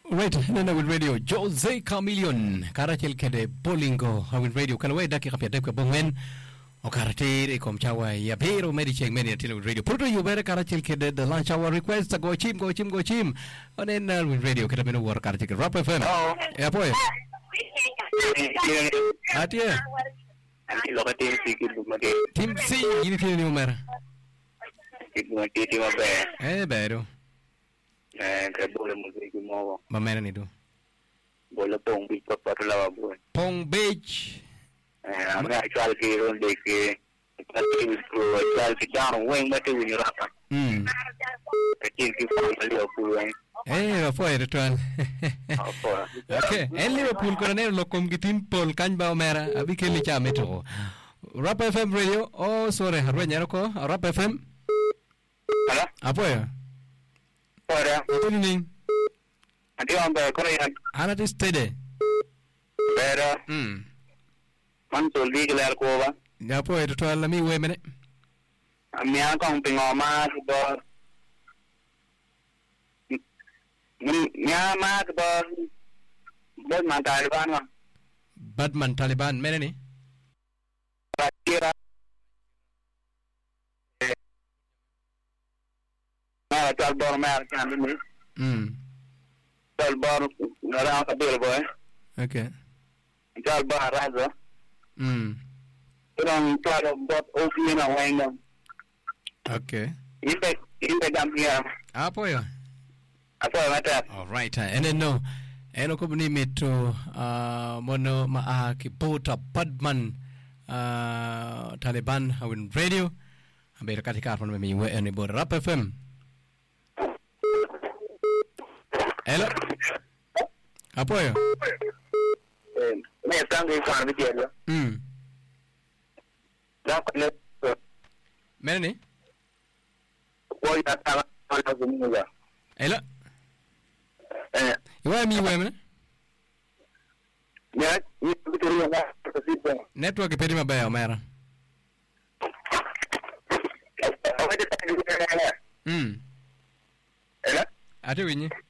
Right, nana with radio Jose Chameleon Karachel kede Bolingo with radio kana we dakika pia dakika bongen o karate kom chawa ya pero medicheng meni atilo with radio proto you better Karachel kede the lunch hour request go chim onen with radio kada meno war Karachel Rap FM ya boy atia lo ka team C ki bumade team C ini team ni umar ki bumade team abe bero ke bola musik mo mamena ni do bola Pong Beach pa lawa bo Pong Beach ang actual ki ron de ke pati ko actual ki down wing mate ni rapa ke ki ko Liverpool foi retuan okay en Liverpool ko ne lokom gitin pol kan ba mera abi ke li chame to Rap FM radio sorry harwa nyaro ko Rap FM ala apoya ora tuning andi on the Korean ana this today pero man to legal ko ba ya po ito ala mi we mene amia kong pingoma ko nya ma ko Badman Taliban mene ni Pakira Talbor mer kan ni Talbor ngara ka bil boy okay Talbor raza Kurang kalau bot ofi na wengam okay inte gambia apo yo mata all right and then no eno ko ni meto mono ma kipota Badman Taliban hawin radio ambe katika hapo mimi we ni bora Rap FM. Hello. Apo yo. Me tangu kwa video. Dapat Mene? Boy tata ala gumuga. Hello. Iwa mi we mene? Ya, ni bitu ya na network pedi mabaya mera. Hello. Ate winyi?